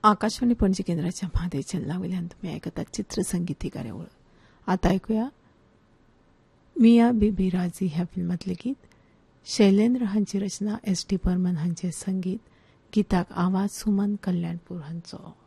आकाशवाणी पणजी केंद्राच्या म्हादेच्या वयल्यान तुम्ही आयकतात चित्रसंगीत ही कार्यावळ. आता ऐकूया मिया बीबी राजी ह्या फिल्मातले गीत. शैलेंद्र हांची रचना, एस टी बर्मन हांचे संगीत. गीताक आवाज सुमन कल्याणपूर हांचो.